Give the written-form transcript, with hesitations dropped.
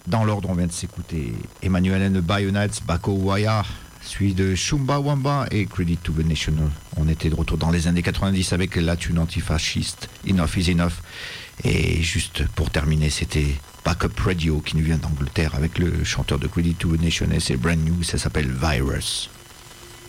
Dans l'ordre, on vient de s'écouter Emmanuel and the Bayonets, Bako Waya, suivi de Shumba Wamba et Credit to the National. On était de retour dans les années 90 avec la tune antifasciste Enough is Enough. Et juste pour terminer, c'était Backup Radio qui nous vient d'Angleterre avec le chanteur de Credit to the National. C'est brand new, ça s'appelle Virus.